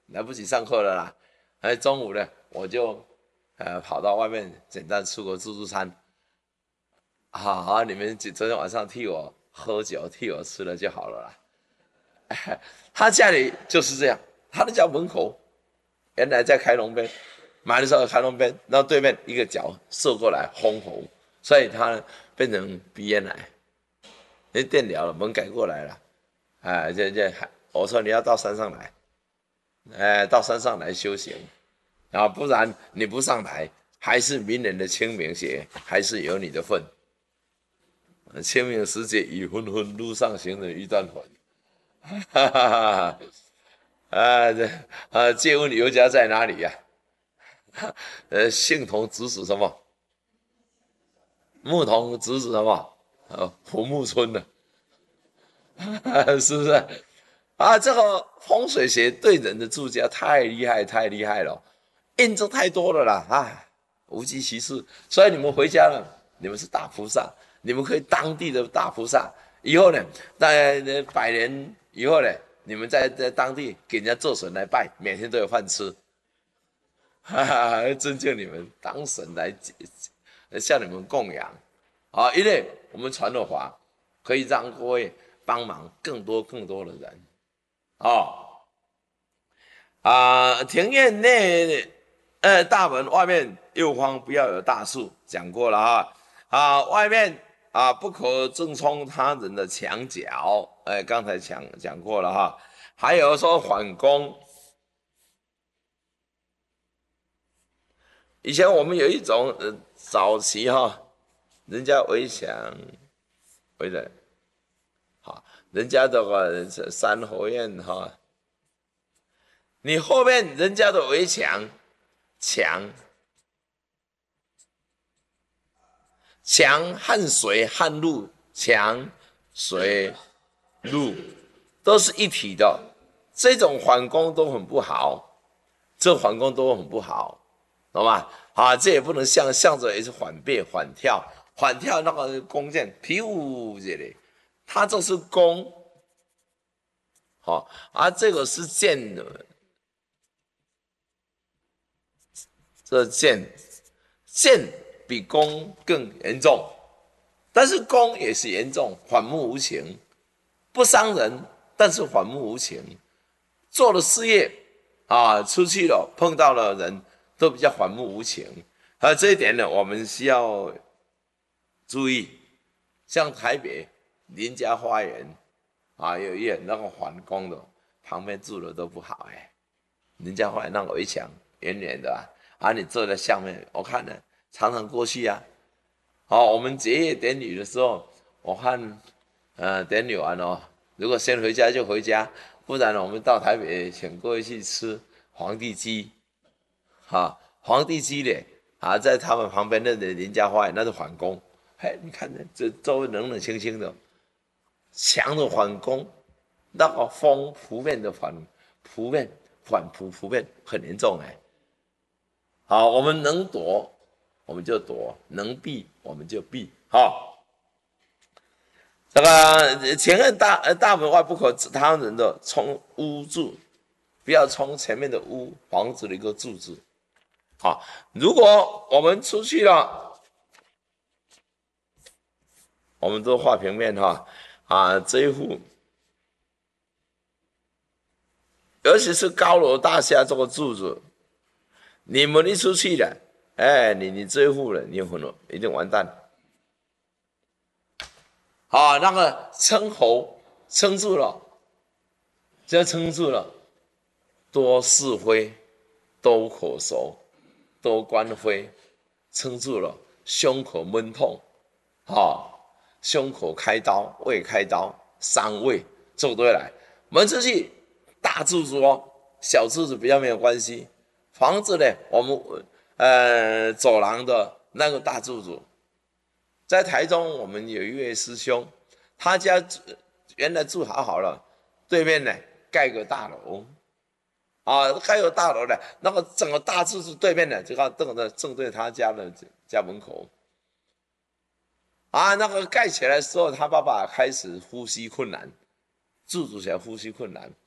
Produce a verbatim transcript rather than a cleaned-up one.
来不及上课了啦。哎，中午呢，我就呃跑到外面简单吃个自助餐。好好，你们昨天晚上替我喝酒，替我吃了就好了啦。他家里就是这样，他的家门口原来在开龙边，买的时候开龙边，然后对面一个角射过来红红，所以他变成鼻咽癌。那电疗了，门改过来了，哎，这这，我说你要到山上来，哎，到山上来修行，啊，不然你不上来，还是明年的清明节，还是有你的份。清明时节雨纷纷，路上行人欲断魂。哈哈哈哈！啊，这啊，借问尤家在哪里呀、啊？呃，姓童子指什么？牧童子指什么？呃，胡木村的，是不是？啊，这个风水学对人的注解太厉害，太厉害了，印证太多了啦！啊，无济其事。所以你们回家了，你们是大菩萨，你们可以当地的大菩萨。以后呢，在百年以后呢，你们在在当地给人家做神来拜，每天都有饭吃，哈哈，尊敬你们当神来向你们供养。啊，因为我们传的法可以让各位帮忙更多更多的人。哦，啊，庭院内，呃，大门外面右方不要有大树，讲过了哈。啊，外面啊不可正冲他人的墙角，哎，刚才讲讲过了哈。还有说缓攻，以前我们有一种呃早期哈，人家围墙围的，好，人家这个三合院哈。你后面人家的围墙，墙墙和水和路，墙水路都是一体的，这种缓攻都很不好，这缓攻都很不好，懂吗？啊，这也不能像向着也是缓变缓跳，缓跳那个弓箭，皮舞这里，它这是弓，好，而这个是箭的。这剑剑比弓更严重，但是弓也是严重，反目无情，不伤人，但是反目无情。做了事业啊，出去了碰到了人都比较反目无情，而这一点呢，我们需要注意。像台北林家花园啊，有一那个反弓的，旁边住的都不好哎，林家花园那个围墙远远的啊。啊，你坐在下面，我看呢，常常过去啊。好、哦，我们结业典礼的时候，我看，呃，典礼完哦，如果先回家就回家，不然我们到台北请各位去吃皇帝鸡，哈、啊，皇帝鸡咧，啊，在他们旁边的林家花园那是反攻，嘿，你看这周围冷冷清清的，墙的反攻，那个风扑面的反扑面反扑扑面很严重哎。好，我们能躲我们就躲，能避我们就避。好，这个前院大大门外不可指他人的冲屋柱，不要冲前面的屋房子的一个柱子。好，如果我们出去了，我们都画平面哈啊，这一户，尤其是高楼大厦这个柱子。你们一出去了，哎，你你这一户了，你很一定完蛋。好，那个称侯撑住了，只要撑住了，多是非，多口舌，多官非，撑住了，胸口闷痛，啊，胸口开刀，胃开刀，伤胃，这都会来。我们出去大柱子哦，小柱子比较没有关系。房子呢，我们呃走廊的那个大柱子，在台中我们有一位师兄，他家原来住好好了，对面呢盖个大楼，啊，盖个大楼呢，那个整个大柱子对面呢，就刚正的正对他家的家门口，啊，那个盖起来的时候，他爸爸开始呼吸困难，柱子起来呼吸困难，